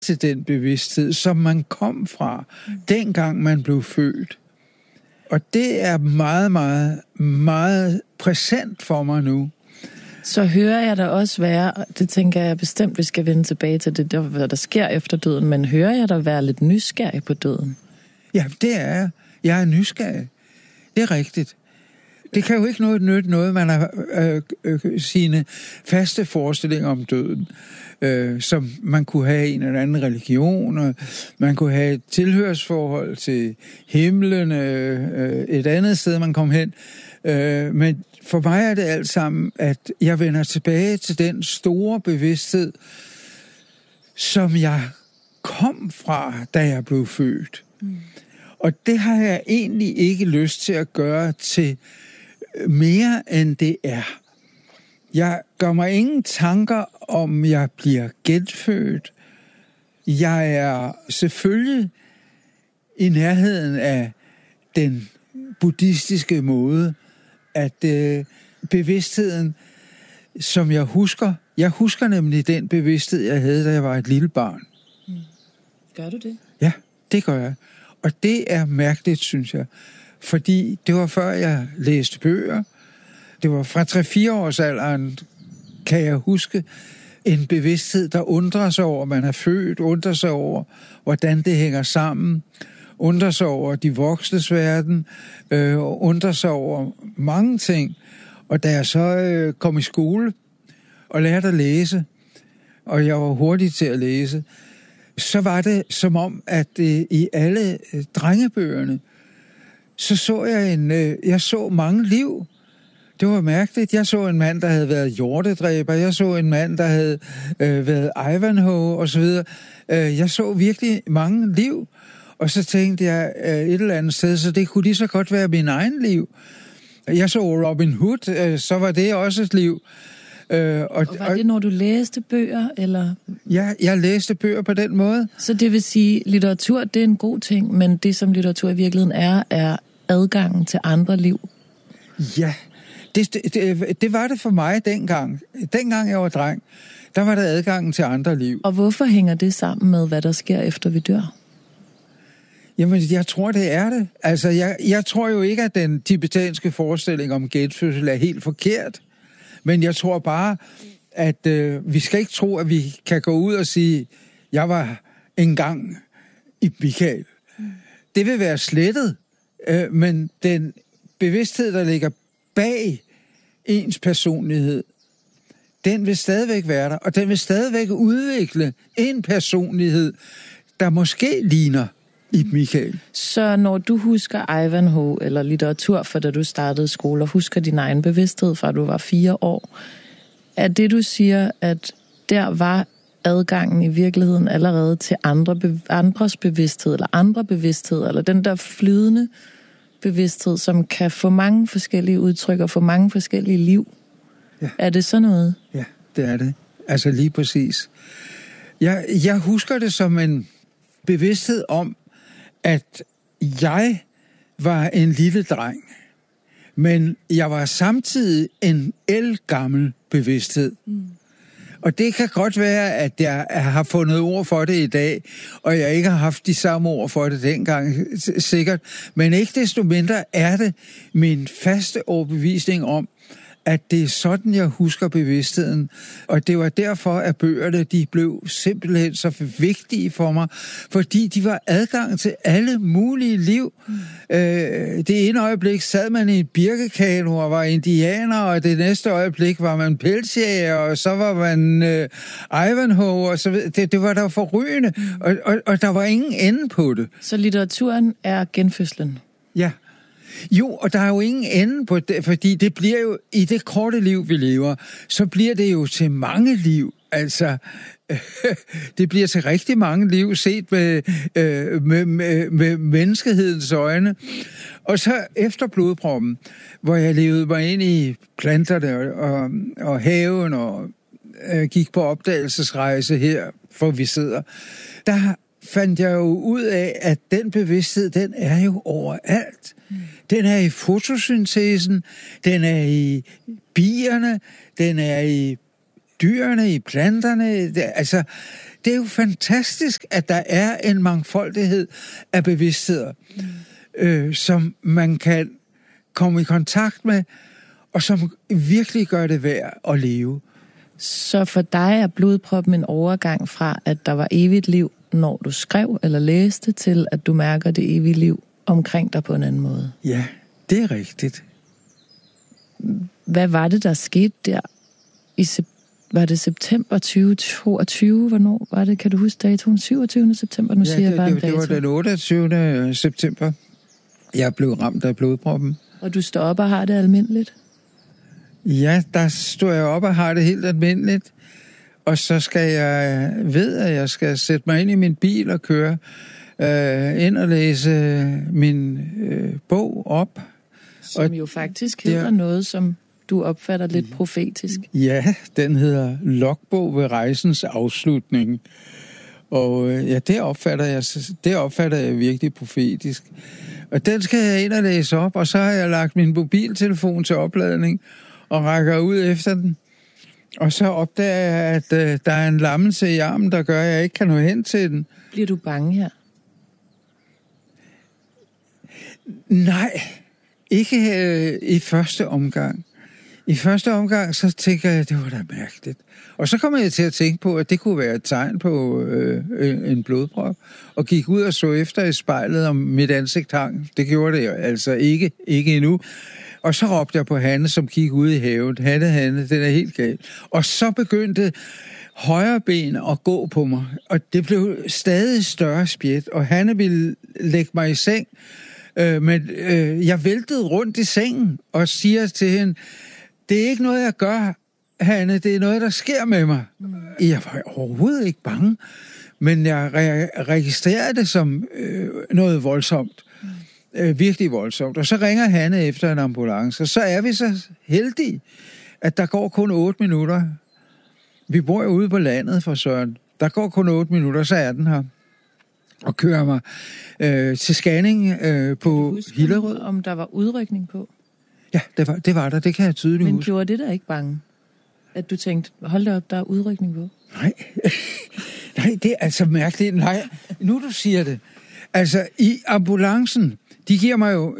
til den bevidsthed, som man kom fra, dengang man blev født. Og det er meget, meget, meget præsent for mig nu. Så hører jeg der også være, det tænker jeg bestemt, vi skal vende tilbage til det, hvad der sker efter døden, men hører jeg der være lidt nysgerrig på døden? Ja, det er jeg. Jeg er nysgerrig. Det er rigtigt. Det kan jo ikke nytte noget, man har sine faste forestillinger om døden, som man kunne have i en eller anden religion, og man kunne have et tilhørsforhold til himlen, et andet sted, man kom hen. Men for mig er det alt sammen, at jeg vender tilbage til den store bevidsthed, som jeg kom fra, da jeg blev født. Og det har jeg egentlig ikke lyst til at gøre til mere end det er. Jeg gør mig ingen tanker om, jeg bliver genfødt. Jeg er selvfølgelig i nærheden af den buddhistiske måde, at bevidstheden, som jeg husker nemlig den bevidsthed, jeg havde, da jeg var et lille barn. Gør du det? Ja, det gør jeg. Og det er mærkeligt, synes jeg. Fordi det var før jeg læste bøger. Det var fra 3-4 års alderen, kan jeg huske, en bevidsthed, der undrer sig over, man er født, undrer sig over, hvordan det hænger sammen, undrer sig over de voksnes verden, undrer sig over mange ting. Og da jeg så kom i skole og lærte at læse, og jeg var hurtig til at læse, så var det som om, at i alle drengebøgerne, så jeg så mange liv. Det var mærkeligt. Jeg så en mand, der havde været hjortedræber. Jeg så en mand, der havde været Ivanhoe og så videre. Jeg så virkelig mange liv. Og så tænkte jeg et eller andet sted, så det kunne lige så godt være min egen liv. Jeg så Robin Hood, så var det også et liv. Og var det, når du læste bøger, eller? Ja, jeg læste bøger på den måde. Så det vil sige, litteratur, det er en god ting, men det, som litteratur i virkeligheden er adgangen til andre liv? Ja, det var det for mig dengang. Dengang jeg var dreng, der var der adgangen til andre liv. Og hvorfor hænger det sammen med, hvad der sker efter vi dør? Jamen, jeg tror, det er det. Altså, jeg tror jo ikke, at den tibetanske forestilling om genfødsel er helt forkert. Men jeg tror bare, at vi skal ikke tro, at vi kan gå ud og sige, jeg var engang i Michael. Det vil være slettet, men den bevidsthed, der ligger bag ens personlighed, den vil stadigvæk være der, og den vil stadigvæk udvikle en personlighed, der måske ligner i Michael. Så når du husker Ivanhoe eller litteratur, for da du startede skole, og husker din egen bevidsthed, fra du var 4 år, er det, du siger, at der var adgangen i virkeligheden allerede til andres bevidsthed, eller andre bevidsthed, eller den der flydende bevidsthed, som kan få mange forskellige udtryk og få mange forskellige liv? Ja. Er det sådan noget? Ja, det er det. Altså lige præcis. Jeg husker det som en bevidsthed om, at jeg var en lille dreng, men jeg var samtidig en ældgammel bevidsthed. Og det kan godt være, at jeg har fundet ord for det i dag, og jeg ikke har haft de samme ord for det dengang, sikkert. Men ikke desto mindre er det min faste overbevisning om, at det er sådan, jeg husker bevidstheden. Og det var derfor, at bøgerne, de blev simpelthen så vigtige for mig, fordi de var adgang til alle mulige liv. Det ene øjeblik sad man i en birkekano og var indianer, og det næste øjeblik var man pelsjæger, og så var man Ivanhoe, og så videre. Det var der forrygende, og der var ingen ende på det. Så litteraturen er genfødslen? Ja. Jo, og der er jo ingen ende på det, fordi det bliver jo, i det korte liv, vi lever, så bliver det jo til mange liv. Altså, det bliver til rigtig mange liv, set med menneskehedens øjne. Og så efter blodproppen, hvor jeg levede mig ind i planterne og haven, og gik på opdagelsesrejse her, hvor vi sidder, der fandt jeg jo ud af, at den bevidsthed, den er jo overalt. Den er i fotosyntesen, den er i bierne, den er i dyrene, i planterne. Altså, det er jo fantastisk, at der er en mangfoldighed af bevidstheder, som man kan komme i kontakt med, og som virkelig gør det værd at leve. Så for dig er blodproppen en overgang fra, at der var evigt liv, når du skrev eller læste, til at du mærker det evige liv omkring dig på en anden måde? Ja, det er rigtigt. Hvad var det, der skete der? Var det september 2022? Hvornår var det? Kan du huske datoen? 27. september? Nu siger jeg bare en dato. Det var den 28. september. Jeg blev ramt af blodproppen. Og du står op og har det almindeligt? Ja, der står jeg op og har det helt almindeligt. Og så skal jeg skal sætte mig ind i min bil og køre ind og læse min bog op. Som jo faktisk hedder noget, som du opfatter lidt profetisk. Ja, den hedder Logbog ved rejsens afslutning. Og det opfatter jeg virkelig profetisk. Og den skal jeg ind og læse op, og så har jeg lagt min mobiltelefon til opladning og rækker ud efter den. Og så opdager jeg, at der er en lammelse i armen, der gør, at jeg ikke kan nå hen til den. Bliver du bange her? Nej, ikke i første omgang. I første omgang, så tænker jeg, at det var da mærkeligt. Og så kommer jeg til at tænke på, at det kunne være et tegn på en blodprop, og gik ud og så efter i spejlet, om mit ansigt hang. Det gjorde det altså ikke endnu. Og så råbte jeg på Hanne, som gik ud i haven. Hanne, den er helt galt. Og så begyndte højre ben at gå på mig, og det blev stadig større spjæt, og Hanne ville lægge mig i seng, men jeg væltede rundt i sengen og siger til hende, det er ikke noget, jeg gør, Hanne, det er noget, der sker med mig. Jeg var overhovedet ikke bange, men jeg registrerede det som noget voldsomt. Virkelig voldsomt. Og så ringer Hanne efter en ambulance, og så er vi så heldige, at der går kun 8 minutter. Vi bor jo ude på landet for Søren. Der går kun 8 minutter, så er den her. Og kører mig til scanning på Hillerød. Om der var udrykning på? Ja, det var der. Det kan jeg tydeligt huske. Men gjorde det der ikke bange? At du tænkte, hold da op, der er udrykning på? Nej. Nej, det er altså mærkeligt. Nej, nu du siger det. Altså, i ambulancen, de giver mig jo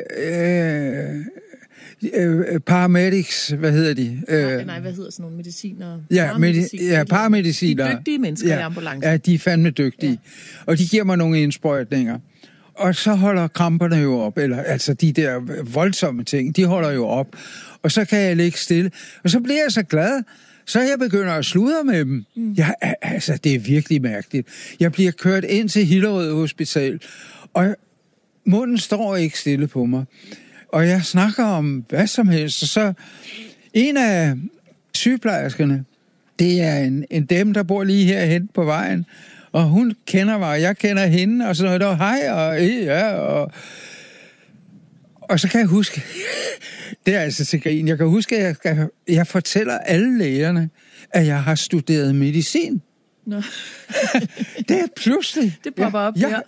paramedics, hvad hedder de? Nej, hvad hedder sådan nogle mediciner? Paramediciner. De dygtige mennesker i ambulancen. Ja, de er fandme dygtige. Ja. Og de giver mig nogle indsprøjtninger. Og så holder kramperne jo op, eller altså de der voldsomme ting, de holder jo op. Og så kan jeg ligge stille. Og så bliver jeg så glad, så jeg begynder at sludre med dem. Altså, det er virkelig mærkeligt. Jeg bliver kørt ind til Hillerød Hospital, og munden står ikke stille på mig. Og jeg snakker om hvad som helst. Og så en af sygeplejerskerne, det er en dem, der bor lige herhen på vejen, og hun kender mig, og jeg kender hende, og sådan noget, der hej, og ja, og så kan jeg huske, det er altså til grin, jeg kan huske, at jeg fortæller alle lægerne, at jeg har studeret medicin. Nå. Det er pludselig. Det popper op her.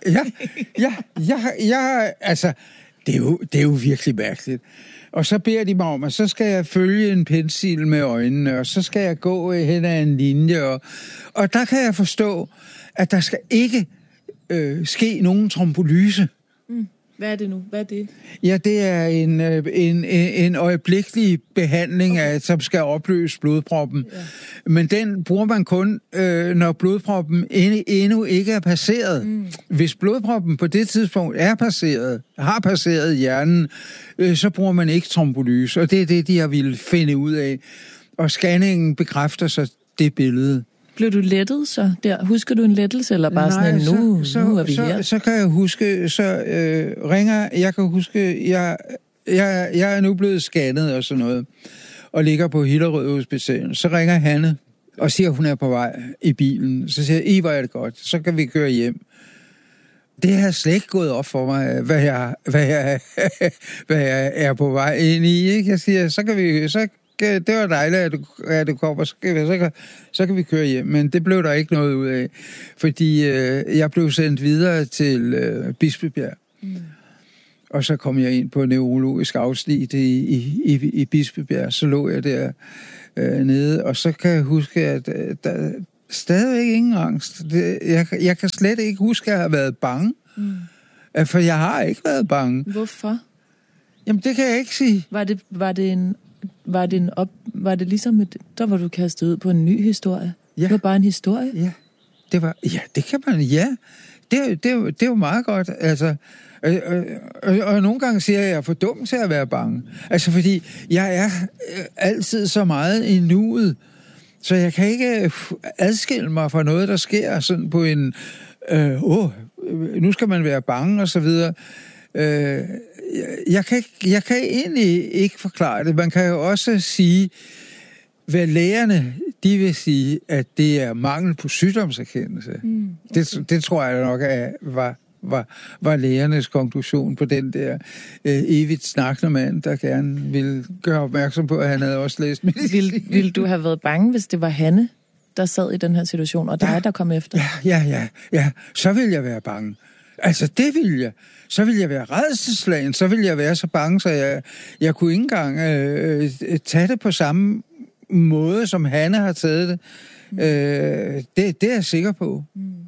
Ja, altså, det er jo virkelig mærkeligt. Og så beder de mig om, at så skal jeg følge en pensel med øjnene, og så skal jeg gå hen ad en linje, og der kan jeg forstå, at der skal ikke ske nogen trombolyse. Hvad er det nu? Hvad er det? Ja, det er en øjeblikkelig behandling, som skal opløse blodproppen. Ja. Men den bruger man kun, når blodproppen endnu ikke er passeret. Hvis blodproppen på det tidspunkt har passeret hjernen, så bruger man ikke trombolyse. Og det er det, de har ville finde ud af. Og scanningen bekræfter så det billede. Blev du lettet så der? Husker du en lettelse, eller bare sådan en, nu er vi her? Så kan jeg huske, jeg kan huske, jeg er nu blevet scannet og sådan noget, og ligger på Hillerød Hospital. Så ringer Hanne og siger, hun er på vej i bilen. Så siger jeg, hvor er det godt, så kan vi køre hjem. Det har slet ikke gået op for mig, hvad jeg er på vej ind i. Ikke? Jeg siger, det var dejligt, at du kom, og så kan vi køre hjem. Men det blev der ikke noget ud af, fordi jeg blev sendt videre til Bispebjerg. Og så kom jeg ind på neurologisk afsnit i Bispebjerg. Så lå jeg der nede, og så kan jeg huske, at stadigvæk ingen angst. Jeg kan slet ikke huske, at jeg har været bange. For jeg har ikke været bange. Hvorfor? Jamen, det kan jeg ikke sige. Var det ligesom der var du kastet ud på en ny historie? Ja. Det var bare en historie? Ja, det kan man, ja. Det er jo meget godt, altså. Og nogle gange siger jeg, at jeg er for dum til at være bange. Altså, fordi jeg er altid så meget i nuet, så jeg kan ikke adskille mig fra noget, der sker sådan på en, nu skal man være bange, og så videre. Jeg kan egentlig ikke forklare det. Man kan jo også sige, hvad lægerne, de vil sige, at det er mangel på sygdomserkendelse. Okay. Det tror jeg nok var lægernes konklusion på den der evigt snakkende mand, der gerne ville gøre opmærksom på, at han havde også læst medicin. Ville du have været bange, hvis det var Hanne, der sad i den her situation, og dig, der kom efter? Ja. Så ville jeg være bange. Altså, det ville jeg. Så ville jeg være rædselsslagen. Så ville jeg være så bange, så jeg kunne ikke engang tage det på samme måde, som Hanne har taget det. Det er jeg sikker på.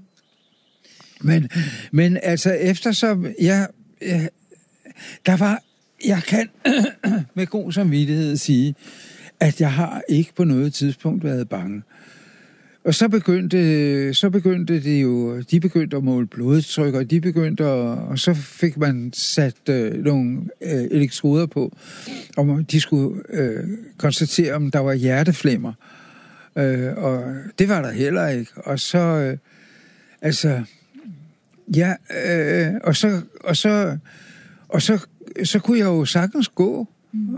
Men altså, eftersom jeg kan med god samvittighed sige, at jeg har ikke på noget tidspunkt været bange. Og så begyndte det jo, de begyndte at måle blodtryk, og så fik man sat nogle elektroder på, og de skulle konstatere, om der var hjerteflimmer. Og det var der heller ikke. Og så, så kunne jeg jo sagtens gå.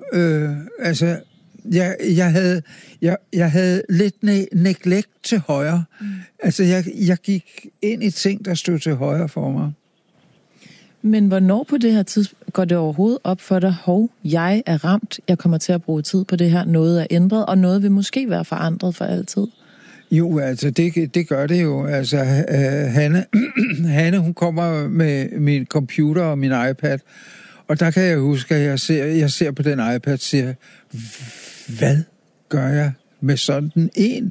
Jeg havde lidt neglekt til højre. Altså, jeg gik ind i ting, der stod til højre for mig. Men hvornår på det her tidspunkt går det overhovedet op for dig, jeg er ramt, jeg kommer til at bruge tid på det her, noget er ændret, og noget vil måske være forandret for altid? Jo, altså, det gør det jo. Altså, Hanne, hun kommer med min computer og min iPad, og der kan jeg huske, at jeg ser på den iPad og siger, hvad gør jeg med sådan en?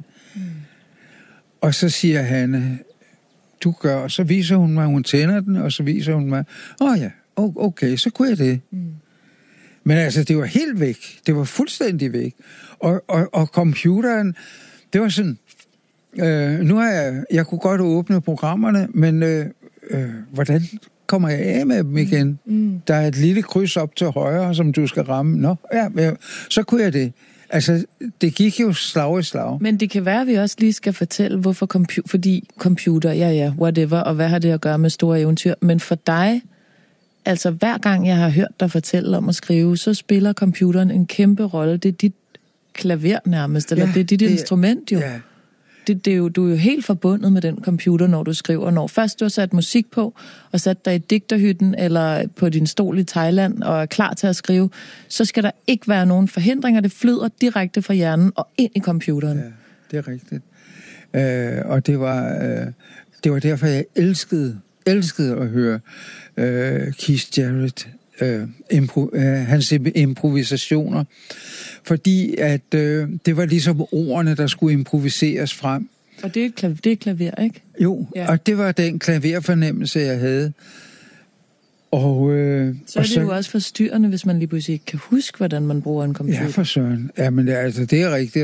Og så siger Hanne, du gør, og så viser hun mig, hun tænder den, og så viser hun mig, okay, så kunne jeg det. Men altså, det var helt væk. Det var fuldstændig væk. Og computeren, det var sådan, nu har jeg kunne godt åbne programmerne, men hvordan kommer jeg af med dem igen? Der er et lille kryds op til højre, som du skal ramme. Så kunne jeg det. Altså, det gik jo slag i slag. Men det kan være, at vi også lige skal fortælle, hvorfor fordi computer, whatever, og hvad har det at gøre med store eventyr. Men for dig, altså hver gang jeg har hørt dig fortælle om at skrive, så spiller computeren en kæmpe rolle. Det er dit klaver nærmest, eller det er dit instrument jo. Ja. Det er jo, du er jo helt forbundet med den computer, når du skriver. Når først du har sat musik på, og sat dig i digterhytten, eller på din stol i Thailand, og er klar til at skrive, så skal der ikke være nogen forhindringer. Det flyder direkte fra hjernen og ind i computeren. Ja, det er rigtigt. Og det var derfor, jeg elskede at høre Keith Jarrett, hans improvisationer, fordi at det var ligesom ordene, der skulle improviseres frem. Og det er klaver, ikke? Jo, ja. Og det var den klaverfornemmelse, jeg havde. Og, så er det jo også forstyrrende, hvis man lige pludselig ikke kan huske, hvordan man bruger en computer. Ja, for søren. Ja, men det er rigtigt.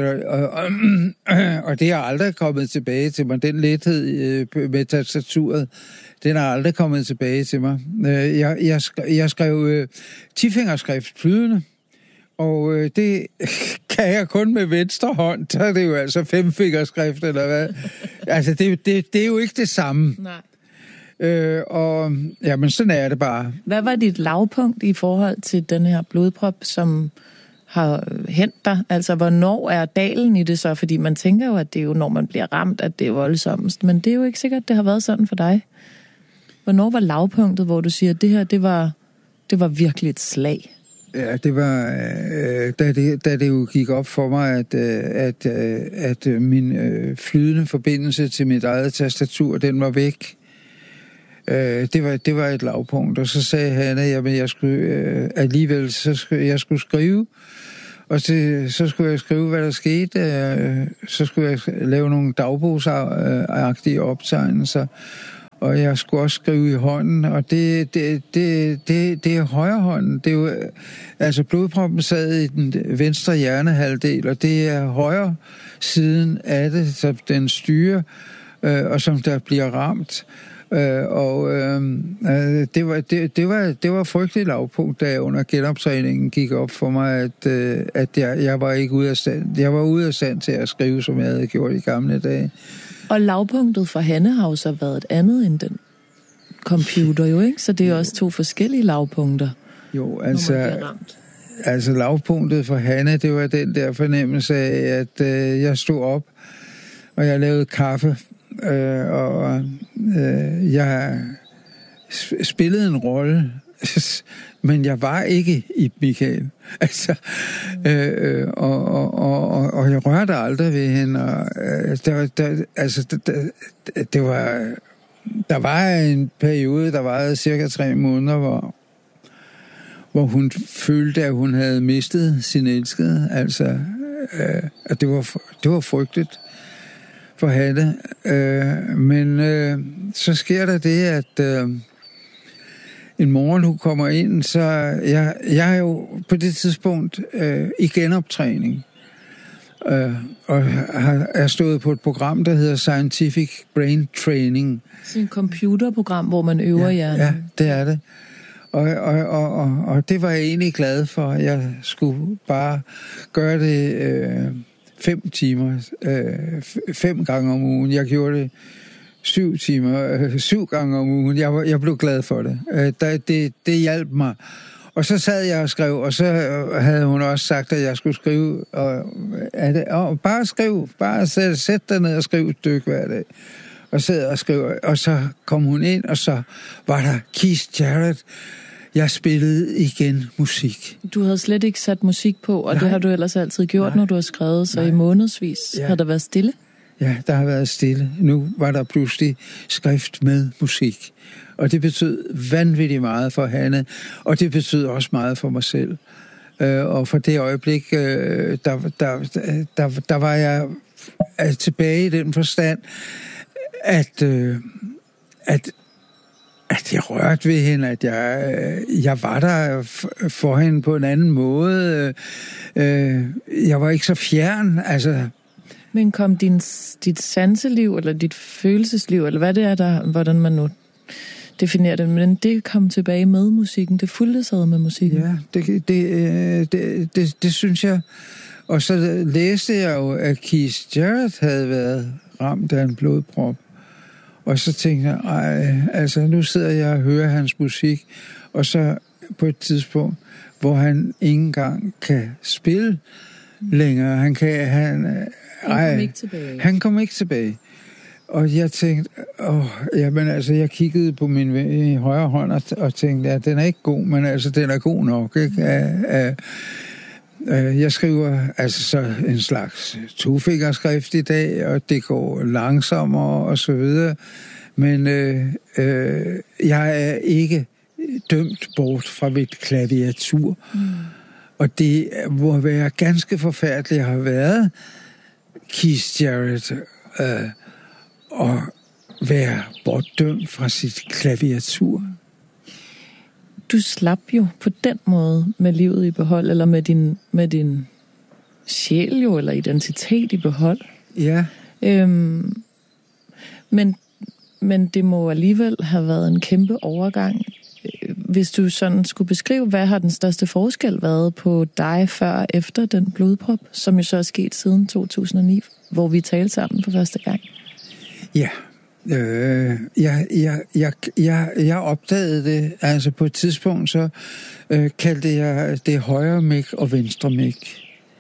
Og det er aldrig kommet tilbage til mig. Den lethed med tastaturet, den er aldrig kommet tilbage til mig. Jeg skrev 10-fingerskrift flydende, og det kan jeg kun med venstre hånd. Så er det jo altså 5-fingerskrift, eller hvad? Altså, det er jo ikke det samme. Nej. Men sådan er det bare. Hvad var dit lavpunkt i forhold til den her blodprop, som har hændt dig? Altså, hvornår er dalen i det så? Fordi man tænker jo, at det er jo, når man bliver ramt, at det er voldsomst. Men det er jo ikke sikkert, at det har været sådan for dig. Hvornår var lavpunktet, hvor du siger, at det her, det var virkelig et slag? Ja, det var, da det jo gik op for mig, at min flydende forbindelse til mit eget tastatur, den var væk. Det var et lavpunkt, og så sagde han, at jeg skulle alligevel jeg skulle skrive, Og så skulle jeg skrive, hvad der skete. Så skulle jeg lave nogle dagbogsagtige optegnelser. Og jeg skulle også skrive i hånden, og det er højre hånden. Det er jo, altså blodproppen sad i den venstre hjernehalvdel, og det er højre siden af det, som den styrer, og som der bliver ramt. Det var frygteligt lavpunkt, da jeg under genoptræningen gik op for mig, at jeg var ikke ude af stand. Jeg var ude af stand til at skrive, som jeg havde gjort i gamle dage. Og lavpunktet for Hanne har jo så været et andet end den computer, jo, ikke? Så det er også to forskellige lavpunkter. Jo, altså lavpunktet for Hanne, det var den der fornemmelse af, at jeg stod op, og jeg lavede kaffe, jeg spillede en rolle, men jeg var ikke i Michael. Altså, og jeg rørte aldrig ved hende. Og, der var en periode, der varede cirka 3 måneder, hvor hun følte, at hun havde mistet sin elskede. Altså, at det var frygteligt for Hanne. Men så sker der det, at en morgen, hun kommer ind, så jeg er jo på det tidspunkt i genoptræning. Og er stået på et program, der hedder Scientific Brain Training. Det er et computerprogram, hvor man øver hjernen. Ja, det er det. Og det var jeg egentlig glad for. Jeg skulle bare gøre det 5 timer, 5 gange om ugen. Jeg gjorde det 7 timer, 7 gange om ugen. Jeg blev glad for det. Det hjalp mig. Og så sad jeg og skrev, og så havde hun også sagt, at jeg skulle skrive. Og bare skriv, bare sæt dig ned og skriv et stykke hver dag. Og sad og skrev, og så kom hun ind, og så var der Keith Jarrett. Jeg spillede igen musik. Du havde slet ikke sat musik på, og det har du ellers altid gjort, når du har skrevet, så i månedsvis har der været stille? Ja, der har været stille. Nu var der pludselig skrift med musik. Og det betød vanvittigt meget for Hanne, og det betød også meget for mig selv. Og for det øjeblik, der var jeg tilbage i den forstand, at jeg rørte ved hende, at jeg var der for hende på en anden måde. Jeg var ikke så fjern, altså. Men kom dit sanseliv, eller dit følelsesliv, eller hvad det er, hvordan man nu definerer det, men det kom tilbage med musikken, det fulgte sig med musikken? Ja, det synes jeg. Og så læste jeg jo, at Keith Jarrett havde været ramt af en blodprop. Og så tænkte jeg, altså nu sidder jeg og hører hans musik, og så på et tidspunkt, hvor han ikke engang kan spille længere. Han kom ikke tilbage. Han kom ikke tilbage. Og jeg tænkte, jeg kiggede på min højre hånd og tænkte, at den er ikke god, men altså den er god nok, ikke? Jeg skriver altså så en slags tofingerskrift i dag, og det går langsommere og så videre. Men jeg er ikke dømt bort fra mit klaviatur. Og det må være ganske forfærdeligt at have været Keith Jarrett og være bortdømt fra sit klaviatur. Du slap jo på den måde med livet i behold, eller med din sjæl jo, eller identitet i behold. Ja. Men det må alligevel have været en kæmpe overgang. Hvis du sådan skulle beskrive, hvad har den største forskel været på dig før og efter den blodprop, som jo så er sket siden 2009, hvor vi talte sammen for første gang? Ja. Jeg opdagede det, altså på et tidspunkt, så kaldte jeg det højre mik og venstre mik.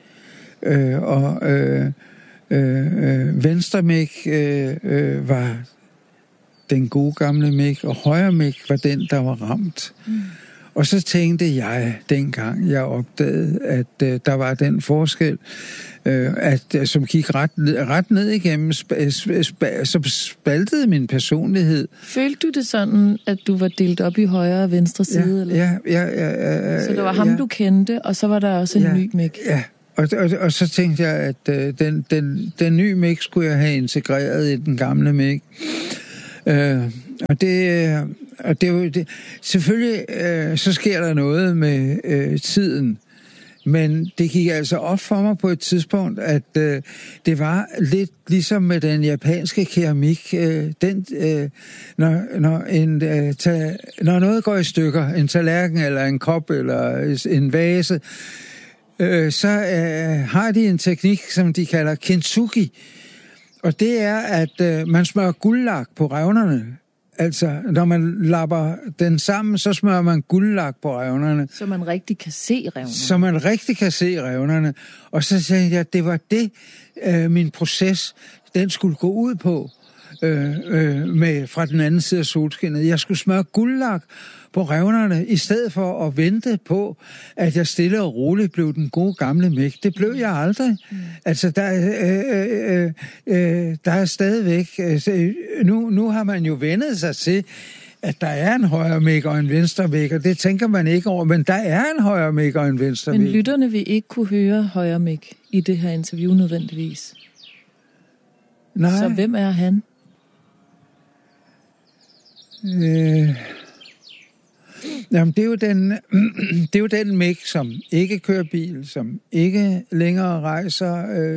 Venstre mik var den gode gamle mik, og højre mik var den, der var ramt. Og så tænkte jeg, dengang jeg opdagede, at der var den forskel, som gik ret ned igennem, som spaltede min personlighed. Følte du det sådan, at du var delt op i højre og venstre side? Ja, eller? Ja. Så det var ham, du kendte, og så var der også en ny mik? Ja, Og så tænkte jeg, at den nye mix skulle jeg have integreret i den gamle mix. Og det er jo det. Selvfølgelig så sker der noget med tiden, men det gik altså op for mig på et tidspunkt, at det var lidt ligesom med den japanske keramik. Når noget går i stykker, en tallerken eller en kop eller en vase, så har de en teknik, som de kalder kintsugi. Og det er, at man smører guldlak på revnerne. Altså, når man lapper den sammen, så smører man guldlak på revnerne. Så man rigtig kan se revnerne. Og så sagde jeg, at det var det, min proces, den skulle gå ud på fra den anden side af solskinnet. Jeg skulle smøre guldlak på revnerne, i stedet for at vente på, at jeg stille og roligt blev den gode gamle mæk. Det blev jeg aldrig. Altså, der er stadigvæk... Nu har man jo vendet sig til, at der er en højre mæk og en venstre mæk, og det tænker man ikke over, men der er en højre mæk og en venstre mæk. Men lytterne vil ikke kunne høre højre mæk i det her interview nødvendigvis. Nej. Så hvem er han? Jamen, det er jo den mæk, som ikke kører bil, som ikke længere rejser,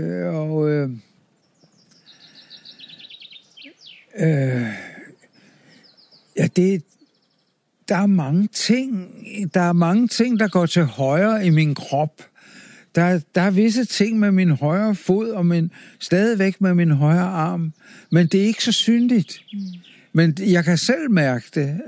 der er mange ting, der går til højre i min krop. Der er visse ting med min højre fod, og stadigvæk med min højre arm, men det er ikke så synligt. Men jeg kan selv mærke det.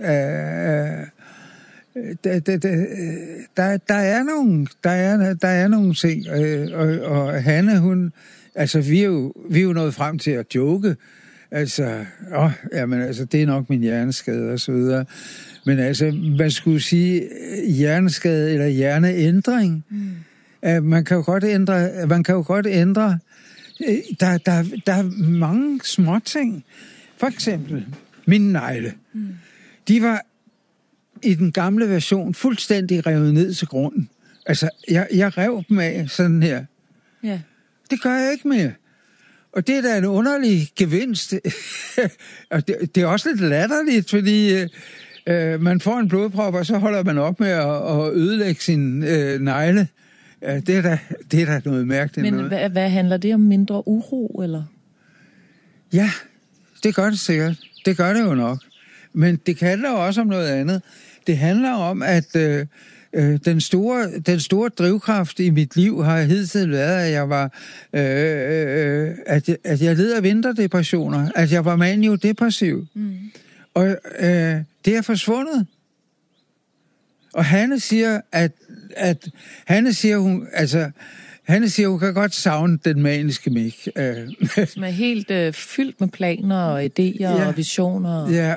Der er nogle ting, og Hanne, hun, altså vi er jo nået frem til at joke, altså, det er nok min hjerneskade og så videre, men altså, man skulle sige hjerneskade eller hjerneændring. Man kan jo godt ændre, der er mange små ting. For eksempel mine negle. De var i den gamle version fuldstændig revet ned til grunden. Altså, jeg rev dem af sådan her. Ja. Det gør jeg ikke mere. Og det er da en underlig gevinst. Og det er også lidt latterligt, fordi man får en blodprop, og så holder man op med at ødelægge sin negle. Det er da noget mærkeligt. Men hvad handler det om? Mindre uro, eller? Ja, det gør det sikkert. Det gør det jo nok. Men det handler jo også om noget andet. Det handler om, at den store drivkraft i mit liv har hidtil været, at jeg var, at jeg led af vinterdepressioner, at jeg var maniodepressiv. Og det er forsvundet. Og Hanne siger, hun kan godt savne den maniske mæk. Som er helt fyldt med planer og idéer og visioner. Ja,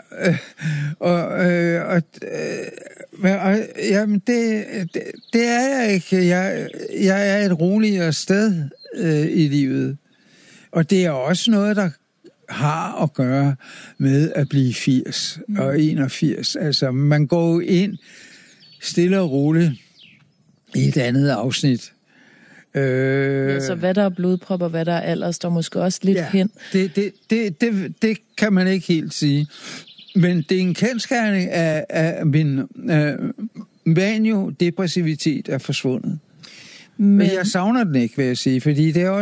jamen det er jeg ikke. Jeg er et roligere sted i livet. Og det er også noget, der har at gøre med at blive 80 og 81. Altså, man går jo ind stille og roligt i et andet afsnit. Så hvad der er blodprop og hvad der er alder, står måske også lidt hen. Det kan man ikke helt sige. Men det er en kendsgerning af min maniodepressivitet er forsvundet. Men jeg savner den ikke, vil jeg sige, fordi det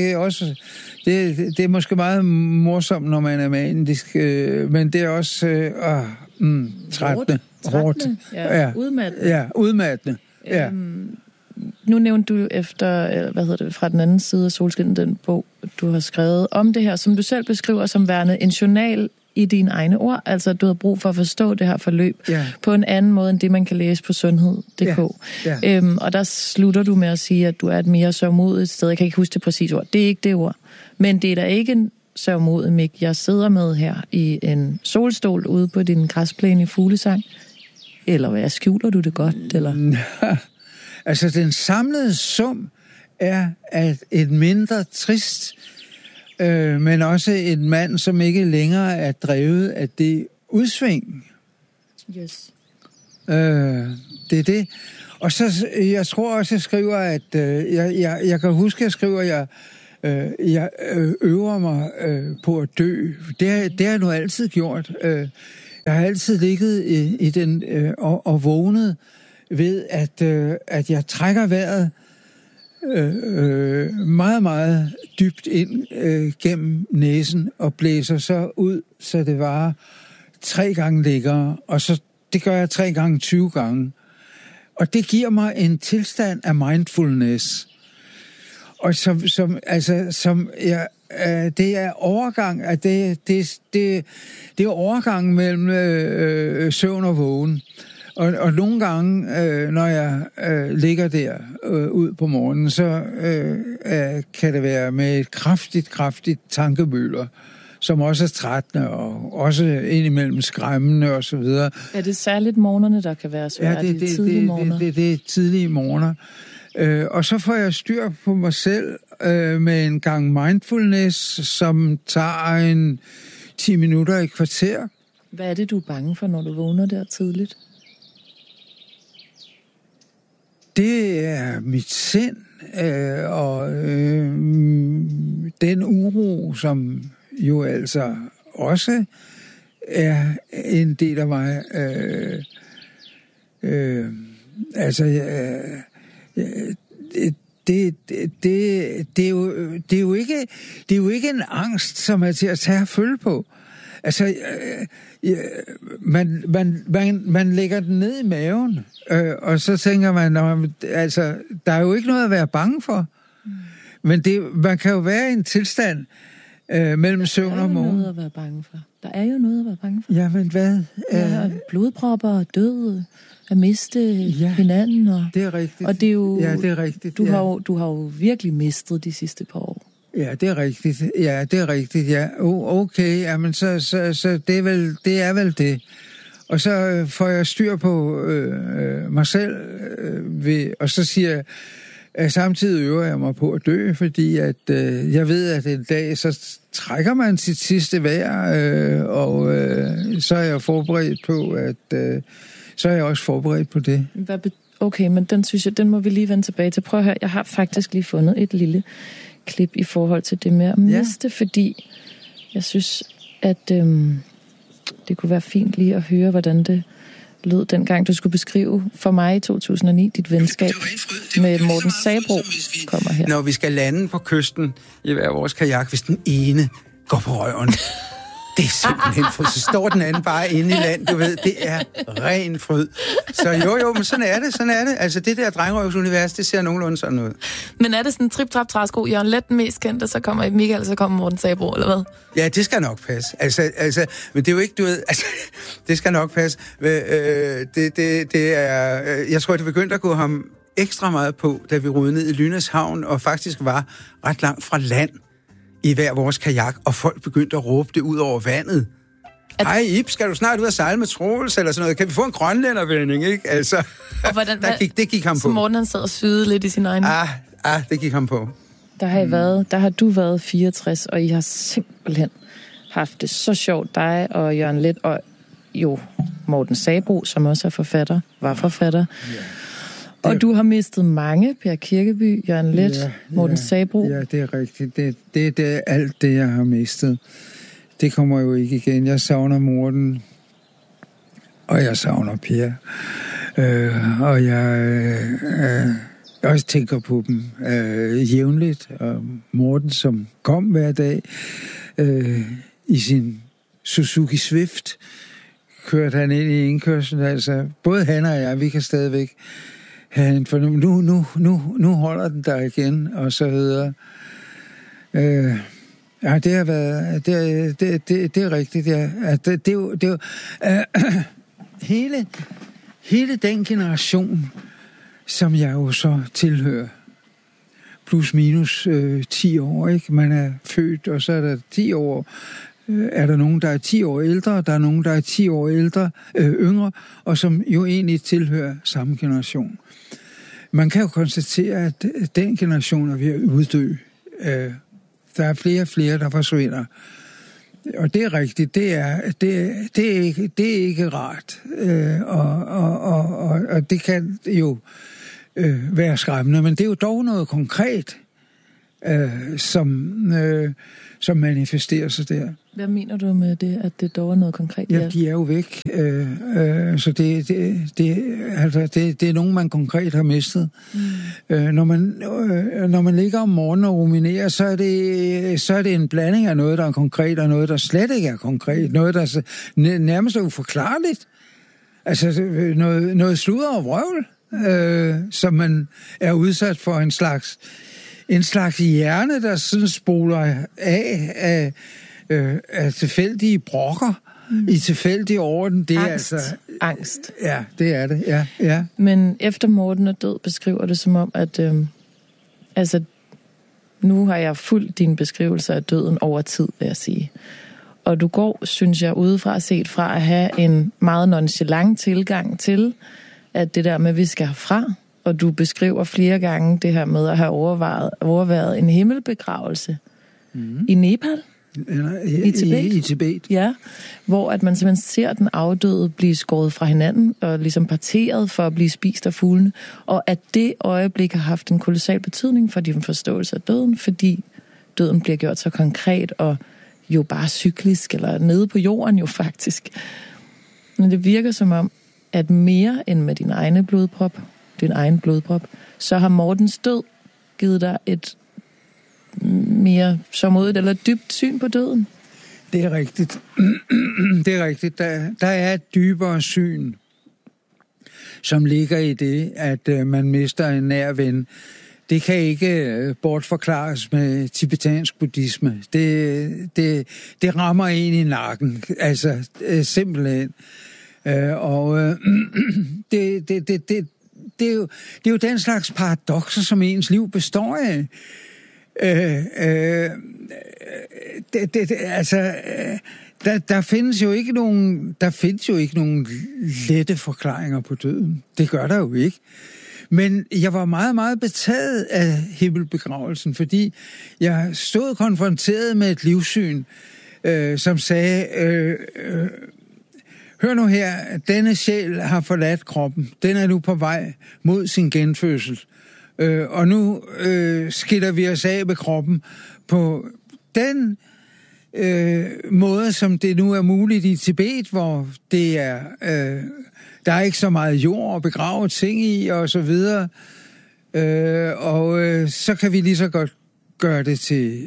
er måske meget morsomt, når man er manisk, men det er også trættende. Hårdt. Ja, udmattende. Ja, udmattende. Ja. Nu nævnte du efter, fra den anden side af solskinnet, den bog, du har skrevet om det her, som du selv beskriver som værende en journal i dine egne ord, altså at du har brug for at forstå det her forløb på en anden måde, end det man kan læse på sundhed.dk. Og der slutter du med at sige, at du er et mere sørgmodigt sted. Jeg kan ikke huske det præcise ord. Det er ikke det ord. Men det er da ikke en sørgmodig mik, jeg sidder med her i en solstol ude på din græsplæne i Fuglesang. Eller hvad, skjuler du det godt, eller? Altså, den samlede sum er at et mindre trist, men også en mand, som ikke længere er drevet af det udsving. Yes. Det er det. Og så, jeg tror også, jeg skriver, at jeg kan huske, jeg skriver, at jeg øver mig på at dø. Det har jeg nu altid gjort. Jeg har altid ligget i den og vågnet ved, at jeg trækker vejret meget, meget dybt ind gennem næsen og blæser så ud, så det varer 3 gange længere, og så det gør jeg 3 gange 20 gange. Og det giver mig en tilstand af mindfulness. Og det er overgang, at det er overgang mellem søvn og vågen. Og nogle gange, når jeg ligger der ud på morgenen, så kan det være med et kraftigt tankemøller, som også er trættende og også indimellem skræmmende og så videre. Er det særligt morgenerne, der kan være svært? Ja, det er tidlige morgener. Det er tidlige morgener. Og så får jeg styr på mig selv med en gang mindfulness, som tager en 10 minutter, et kvarter. Hvad er det, du er bange for, når du vågner der tidligt? Det er mit sind og den uro, som jo altså også er en del af mig. Det er jo ikke en angst, som er til at tage og følge på. Altså, man lægger den ned i maven, og så tænker man, altså, der er jo ikke noget at være bange for. Men man kan jo være i en tilstand mellem søvn og morgen. Der er jo noget at være bange for. Der er jo noget at være bange for. Jamen, hvad? Ja, blodpropper og død, at miste hinanden. Og, det er rigtigt. Og det er jo, ja, det er rigtigt. Du har jo virkelig mistet de sidste par år. Ja, det er rigtigt. Ja, det er rigtigt. Ja, okay. Jamen, så det er vel det. Og så får jeg styr på mig selv og så siger jeg, at samtidig øver jeg mig på at dø, fordi at jeg ved, at en dag så trækker man sit sidste vejr, og så er jeg forberedt på så er jeg også forberedt på det. Okay, men den synes jeg, den må vi lige vende tilbage til. Prøv at høre, jeg har faktisk lige fundet et lille klip i forhold til det med at miste, fordi jeg synes, at det kunne være fint lige at høre, hvordan det lød dengang, du skulle beskrive for mig i 2009 dit venskab med Morten Sabroe kommer her. Når vi skal lande på kysten i hver vores kajak, hvis den ene går på røven. Det er simpelthen fryd. Så står den anden bare inde i land, du ved. Det er ren fryd. Så jo, men sådan er det. Altså det der drengerøvsunivers, det ser nogenlunde sådan ud. Men er det sådan en trip-trap-træsko? Jørgen Leth den mest kendte, så kommer Michael, så kommer Morten Sabroe, eller hvad? Ja, det skal nok passe. Altså, men det er jo ikke, du ved, altså, det skal nok passe. Det er, jeg tror, det begyndte at gå ham ekstra meget på, da vi rodede ned i Lynæs Havn, og faktisk var ret langt fra land i hver vores kajak, og folk begyndte at råbe det ud over vandet. Hej Ib, skal du snart ud og sejle med Troels, eller sådan noget? Kan vi få en grønlændervending, ikke? Altså, og hvordan, det gik ham på. Så Morten han sad og syede lidt i sin egen... det gik ham på. Der har du været 64, og I har simpelthen haft det så sjovt, dig og Jørgen Leth, og jo Morten Sabroe, som også er var forfatter. Yeah. Og du har mistet mange, Per Kirkeby, Jørgen Leth, Morten Sabroe. Ja, det er rigtigt. Det er alt det, jeg har mistet. Det kommer jo ikke igen. Jeg savner Morten, og jeg savner Per. Og jeg også tænker på dem jævnligt. Og Morten, som kom hver dag i sin Suzuki Swift, kørte han ind i indkørslen. Altså, både han og jeg, vi kan stadigvæk for nu holder den der igen, og så videre. Ja, det har været... Det er rigtigt, ja. Det er jo hele den generation, som jeg jo så tilhører, plus minus 10 år, ikke? Man er født, og så er der 10 år... er der nogen, der er 10 år ældre, der er nogen, der er 10 år yngre, og som jo egentlig tilhører samme generation. Man kan jo konstatere, at den generation er ved at uddø. Der er flere og flere, der forsvinder. Og det er rigtigt. Det er ikke rart. Og det kan jo være skræmmende, men det er jo dog noget konkret, som manifesterer sig der. Hvad mener du med det, at det dog er noget konkret? Ja, de er jo væk. Så det er nogen, man konkret har mistet. Når man ligger om morgenen og ruminerer, så er det en blanding af noget, der er konkret, og noget, der slet ikke er konkret. Noget, der nærmest er uforklarligt. Altså noget sludder og vrøvl, som man er udsat for en slags hjerne, der sådan spoler af tilfældige brokker i tilfældig orden. Det angst. Er altså angst. Ja, det er det. Ja. Men efter Morten er død, beskriver det som om, at nu har jeg fulgt din beskrivelse af døden over tid, vil jeg sige. Og du går, synes jeg, udefra set fra at have en meget nonchalant tilgang til, at det der med, at vi skal herfra, og du beskriver flere gange det her med at have overværet en himmelbegravelse i Nepal. I Tibet. I Tibet. Ja, hvor at man simpelthen ser den afdøde blive skåret fra hinanden og ligesom parteret for at blive spist af fuglene, og at det øjeblik har haft en kolossal betydning for din forståelse af døden, fordi døden bliver gjort så konkret og jo bare cyklisk, eller nede på jorden jo faktisk. Men det virker som om, at mere end med din egen blodprop, så har Mortens død givet dig et mere sørgmodigt eller dybt syn på døden. Det er rigtigt. Det er rigtigt. Der er et dybere syn, som ligger i det, at man mister en nær ven. Det kan ikke bortforklares med tibetansk buddhisme. Det rammer en i nakken. Altså, simpelthen. Det er jo den slags paradokser, som ens liv består af. Der findes jo ikke nogen lette forklaringer på døden. Det gør der jo ikke. Men jeg var meget, meget betaget af himmelbegravelsen, fordi jeg stod konfronteret med et livssyn, som sagde, hør nu her, denne sjæl har forladt kroppen. Den er nu på vej mod sin genfødsel. Og nu skiller vi os af med kroppen på den måde, som det nu er muligt i Tibet, hvor det er, der er ikke så meget jord at begrave ting i, og så videre. Så kan vi lige så godt gøre det til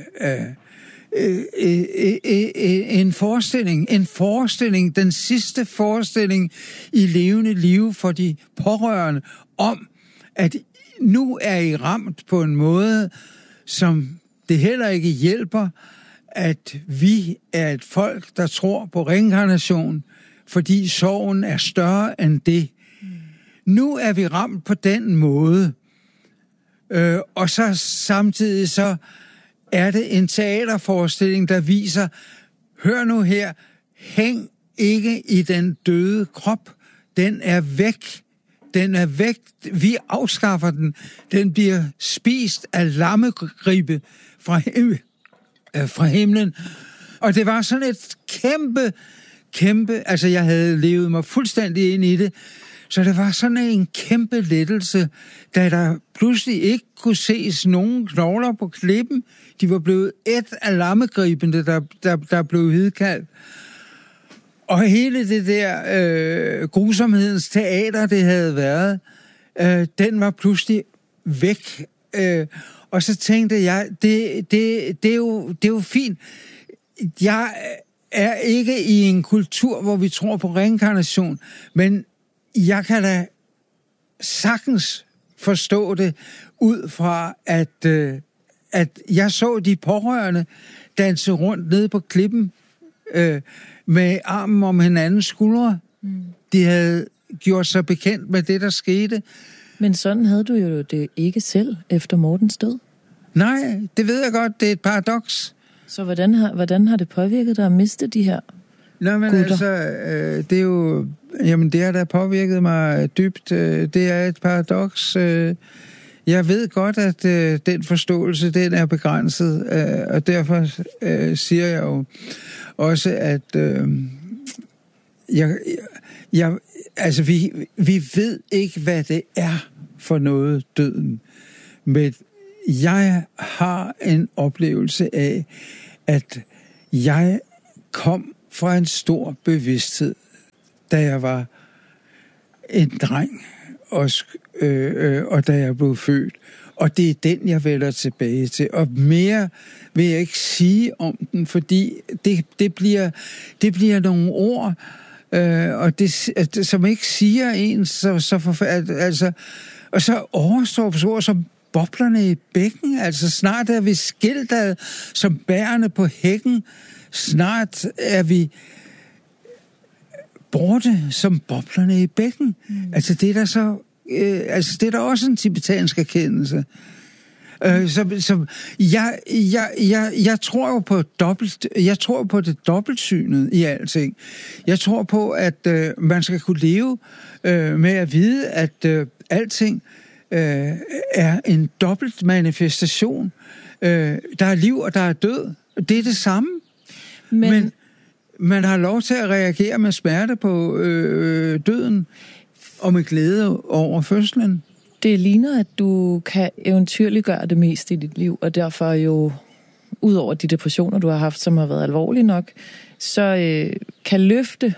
en forestilling, den sidste forestilling i levende liv for de pårørende om, at nu er I ramt på en måde, som det heller ikke hjælper, at vi er et folk, der tror på reinkarnation, fordi sorgen er større end det. Nu er vi ramt på den måde, og så samtidig så er det en teaterforestilling, der viser, hør nu her, hæng ikke i den døde krop, den er væk. Den er væk. Vi afskaffer den. Den bliver spist af lammegribe fra himlen. Og det var sådan et kæmpe... Altså, jeg havde levet mig fuldstændig ind i det. Så det var sådan en kæmpe lettelse, da der pludselig ikke kunne ses nogen knogler på klippen. De var blevet et af lammegribene, der blev hidkaldt. Og hele det der grusomhedens teater, det havde været, den var pludselig væk. Og så tænkte jeg, det er jo fint. Jeg er ikke i en kultur, hvor vi tror på reinkarnation, men jeg kan da sagtens forstå det ud fra, at jeg så de pårørende danse rundt nede på klippen, med armen om hinandens skuldre. De havde gjort sig bekendt med det, der skete. Men sådan havde du jo det ikke selv efter Mortens død. Nej, det ved jeg godt. Det er et paradoks. Så hvordan har det påvirket dig at miste de her gutter? Altså, det er jo... Jamen, det har da påvirket mig dybt. Det er et paradoks. Jeg ved godt, at den forståelse, den er begrænset, og derfor siger jeg jo også, at altså vi ved ikke, hvad det er for noget, døden. Men jeg har en oplevelse af, at jeg kom fra en stor bevidsthed, da jeg var en dreng, og da jeg blev født. Og det er den, jeg vender tilbage til. Og mere vil jeg ikke sige om den, fordi det bliver nogle ord, og det, som ikke siger en så forfærdeligt. Altså, og så overståelsesord som boblerne i bækken. Altså snart er vi skilt ad som bærerne på hækken. Snart er vi borte som boblerne i bækken. Altså det er der så... det er der også en tibetansk erkendelse. Jeg tror jo på jeg tror på det dobbeltsynet i alting. Jeg tror på, at man skal kunne leve med at vide, at alting er en dobbelt manifestation. Der er liv, og der er død. Det er det samme. Men man har lov til at reagere med smerte på døden, og med glæde over fødslen. Det ligner, at du kan eventyrligt gøre det meste i dit liv, og derfor jo, ud over de depressioner, du har haft, som har været alvorlige nok, så kan løfte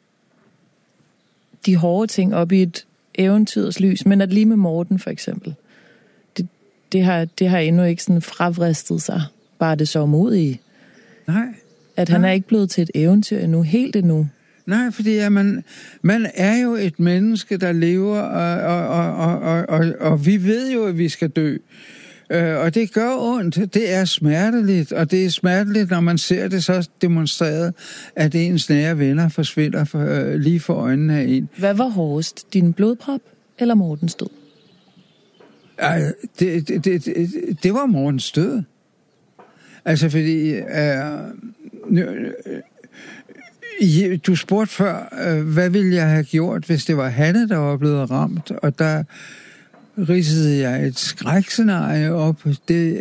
de hårde ting op i et eventyrets lys. Men at lige med Morten, for eksempel, det har endnu ikke sådan fravristet sig, bare det så modige. Nej. At han er ikke blevet til et eventyr endnu, helt endnu. Nej, fordi man er jo et menneske, der lever, og vi ved jo, at vi skal dø. Og det gør ondt. Det er smerteligt, og det er smerteligt, når man ser det så demonstreret, at ens nære venner forsvinder lige for øjnene af en. Hvad var hårdest? Din blodprop eller Mortens død? Det var Mortens død. Altså, fordi... Du spurgte før, hvad ville jeg have gjort, hvis det var Hanne, der var blevet ramt, og der ridsede jeg et skrækscenarie op. Det